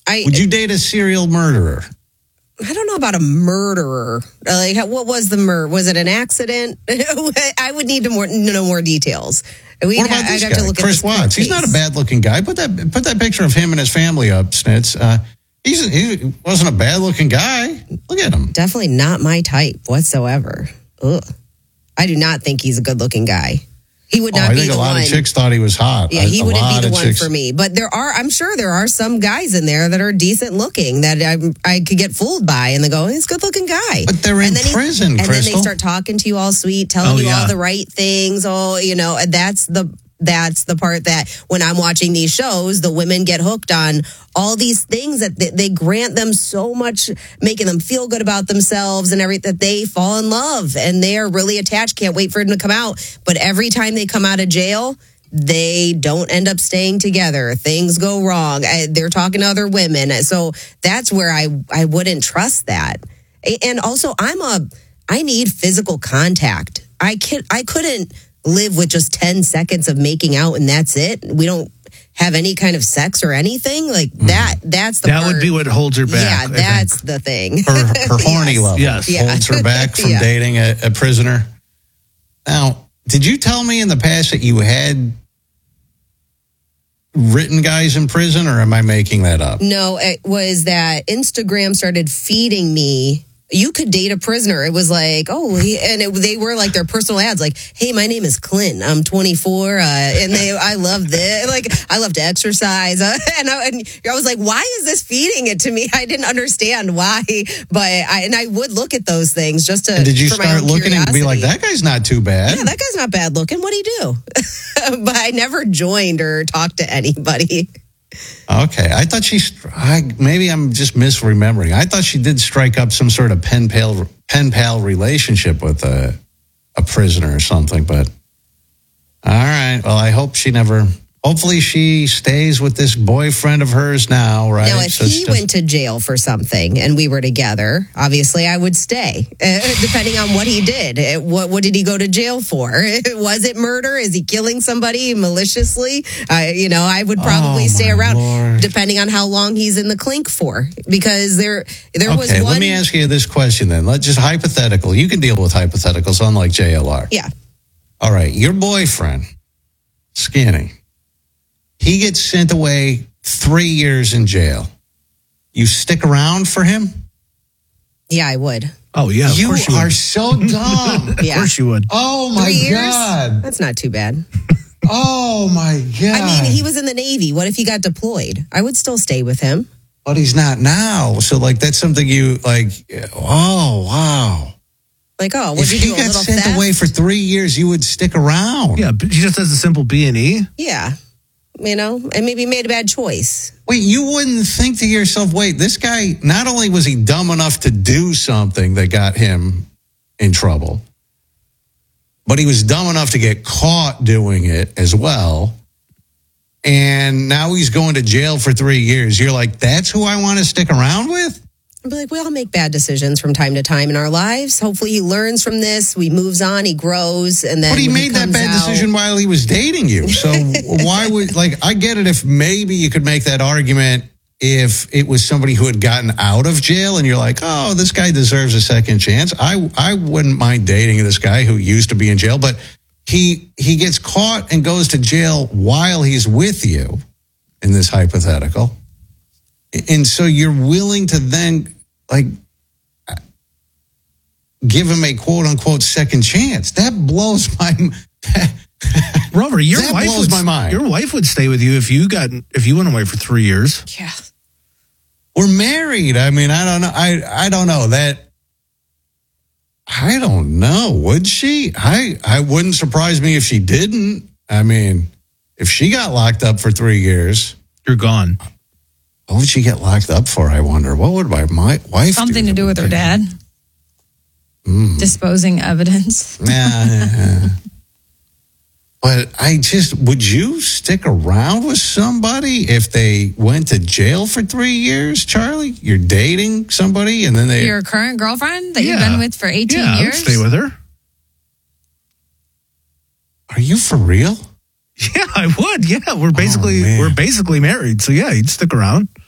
Would you date a serial murderer? I don't know about a murderer. Like, what was the murder? Was it an accident? I would need to know more details. What about this guy, Chris Watts? He's not a bad-looking guy. Put that picture of him and his family up, Snitz. He wasn't a bad-looking guy. Look at him. Definitely not my type whatsoever. Ugh. I do not think he's a good-looking guy. He would not be the one. I think a lot of chicks thought he was hot. Yeah, he wouldn't be the one for me. But I'm sure there are some guys in there that are decent looking that I could get fooled by, and they go, he's a good looking guy. But they're in prison, and then they start talking to you all sweet, telling you all the right things. That's the part that when I'm watching these shows, the women get hooked on all these things that they grant them so much, making them feel good about themselves and everything, that they fall in love and they are really attached. Can't wait for him to come out. But every time they come out of jail, they don't end up staying together. Things go wrong. They're talking to other women. So that's where I wouldn't trust that. And also, I need physical contact. I couldn't live with just 10 seconds of making out and that's it. We don't have any kind of sex or anything like that. That's the part. That would be what holds her back. Yeah, that's the thing. Her horny level holds her back from dating a prisoner. Now, did you tell me in the past that you had written guys in prison, or am I making that up? No, it was that Instagram started feeding me. You could date a prisoner. It was like, they were like their personal ads, like, hey, my name is Clint. I'm 24, and I love this. Like, I love to exercise, and I was like, why is this feeding it to me? I didn't understand why, but I would look at those things just to. And did you start looking and be like, that guy's not too bad? Yeah, that guy's not bad looking. What'd he do? But I never joined or talked to anybody. Okay, I thought maybe I'm just misremembering. I thought she did strike up some sort of pen pal relationship with a prisoner or something, but all right. Well, I hope hopefully she stays with this boyfriend of hers now, right? Now, if he went to jail for something and we were together, obviously I would stay, depending on what he did. What did he go to jail for? Was it murder? Is he killing somebody maliciously? I would probably stay around, Lord. Depending on how long he's in the clink for. Because there was one. Let me ask you this question then. Let's just hypothetical. You can deal with hypotheticals, unlike JLR. Yeah. All right. Your boyfriend, Skinny. He gets sent away 3 years in jail. You stick around for him? Yeah, I would. Oh, yeah. You are so dumb. Of course you would. Oh, my 3 years? God. That's not too bad. Oh, my God. I mean, he was in the Navy. What if he got deployed? I would still stay with him. But he's not now. So, that's something you, oh, wow. Like, would you do a little theft? If he got sent away for 3 years, you would stick around. Yeah, but he just does a simple B&E. Yeah. And maybe made a bad choice. Wait, you wouldn't think to yourself, this guy, not only was he dumb enough to do something that got him in trouble, but he was dumb enough to get caught doing it as well. And now he's going to jail for 3 years. You're like, that's who I want to stick around with? I'd be like, we all make bad decisions from time to time in our lives. Hopefully he learns from this. He moves on, he grows, and then. But he made that bad decision while he was dating you. So why would, I get it if maybe you could make that argument if it was somebody who had gotten out of jail and you're like, oh, this guy deserves a second chance. I wouldn't mind dating this guy who used to be in jail, but he gets caught and goes to jail while he's with you in this hypothetical. And so you're willing to then, give him a quote-unquote second chance. That blows my Rover, blows my mind. Your wife would stay with you if you went away for 3 years. Yeah. We're married. I mean, I don't know. I don't know that. I don't know. Would she? I wouldn't surprise me if she didn't. I mean, if she got locked up for 3 years, you're gone. What would she get locked up for, I wonder? What would my wife Something to do with her dad. Disposing evidence. Yeah. But would you stick around with somebody if they went to jail for 3 years, Charlie? You're dating somebody and then Your current girlfriend that you've been with for 18 years? I would stay with her. Are you for real? Yeah, I would. Yeah, we're basically married. So yeah, you'd stick around.